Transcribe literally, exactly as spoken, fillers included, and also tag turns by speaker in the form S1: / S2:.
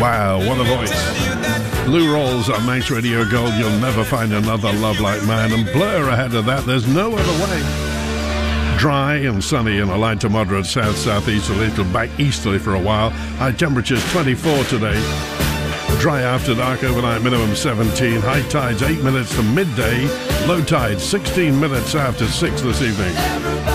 S1: Wow, what a voice. Lou Rawls on Manx Radio Gold, You'll Never Find Another Love Like Mine. And Blur ahead of that, There's No Other Way. Dry and sunny and a light to moderate south-southeast, a little back easterly for a while. High temperatures twenty-four today. Dry after dark, overnight minimum seventeen. High tides eight minutes to midday. Low tide sixteen minutes after six this evening.